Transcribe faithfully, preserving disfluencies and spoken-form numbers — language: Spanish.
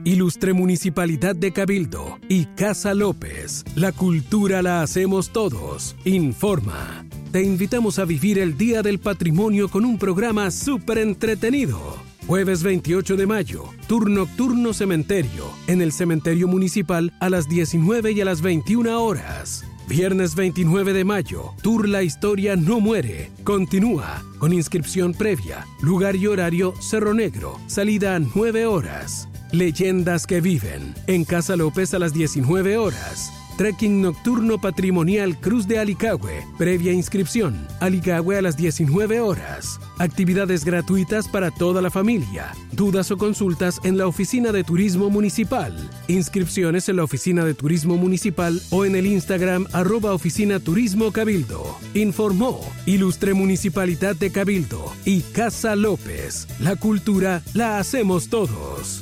Ilustre Municipalidad de Cabildo y Casa López. La cultura la hacemos todos. Informa. Te invitamos a vivir el Día del Patrimonio con un programa súper entretenido. Jueves veintiocho de mayo, tour nocturno cementerio, en el Cementerio Municipal a las diecinueve y a las veintiuna horas. Viernes veintinueve de mayo, tour La Historia No Muere. Continúa con inscripción previa, lugar y horario Cerro Negro, salida a nueve horas. Leyendas que viven, en Casa López a las diecinueve horas. Trekking nocturno patrimonial Cruz de Alicagüe, previa inscripción, Alicagüe a las diecinueve horas. Actividades gratuitas para toda la familia. Dudas o consultas en la Oficina de Turismo Municipal. Inscripciones en la Oficina de Turismo Municipal o en el Instagram arroba Oficina Turismo Cabildo. Informó Ilustre Municipalidad de Cabildo y Casa López. La cultura la hacemos todos.